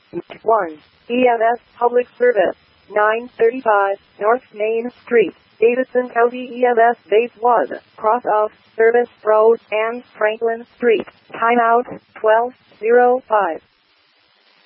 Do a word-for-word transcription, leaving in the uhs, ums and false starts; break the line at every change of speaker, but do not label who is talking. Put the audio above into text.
one. E M S Public Service. nine thirty-five North Main Street, Davidson County E M S Base one, cross off Service Road and Franklin Street. Timeout twelve oh five.